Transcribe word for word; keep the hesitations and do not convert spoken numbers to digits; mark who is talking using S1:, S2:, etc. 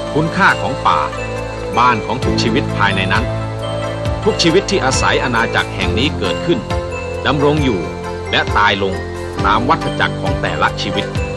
S1: คุณค่าของป่าบ้านของทุกชีวิตภายในนั้นทุกชีวิตที่อาศัยอาณาจักรแห่งนี้เกิดขึ้นดำรงอยู่และตายลงตามวัฏจักรของแต่ละชีวิต